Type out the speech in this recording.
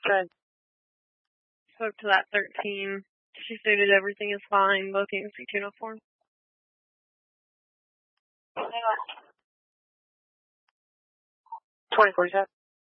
Good. Spoke to that 13. She stated everything is fine, booking C204. 2047.